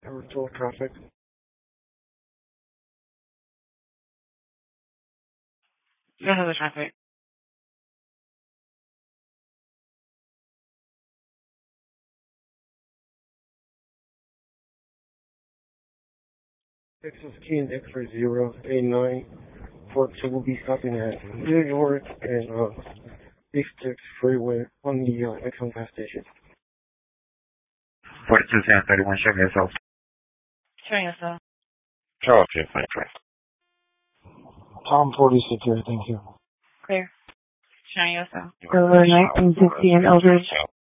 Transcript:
Total traffic. This is the traffic. Texas key and X-ray 08942 will be stopping at New York and East Texas Freeway on the Exxon gas station. 4231, show yourself. Showing yourself. Show up here, fine, correct. Tom 46 here, thank you. Clear. Showing yourself. Over 1950 and over.